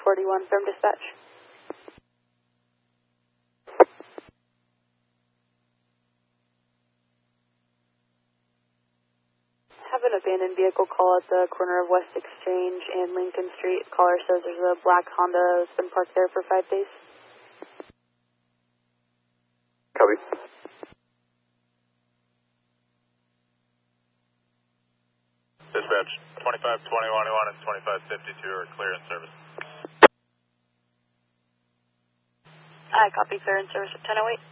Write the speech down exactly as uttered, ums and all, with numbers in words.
forty-one from dispatch. Have an abandoned vehicle call at the corner of West Exchange and Lincoln Street. Caller says there's a black Honda that's been parked there for five days. Copy. Dispatch, twenty-five twenty-one and twenty-five fifty-two are clear in service. I copy, clear in service at ten oh eight.